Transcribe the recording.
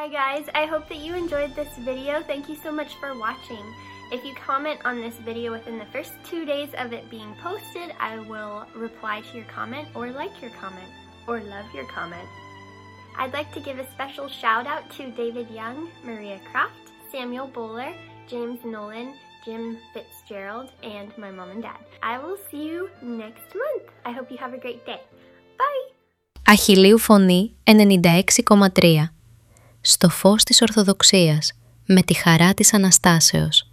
Hi guys, I hope that you enjoyed this video. Thank you so much for watching. If you comment on this video within the first 2 days of it being posted, I will reply to your comment or like your comment or love your comment. I'd like to give a special shout out to David Young, Maria Kraft, Samuel Bowler, James Nolan, Jim Fitzgerald, and my mom and dad. I will see you next month. I hope you have a great day. Bye! Αχιλλείου Φωνή 96,3. Στο φως της Ορθοδοξίας, με τη χαρά της Αναστάσεως.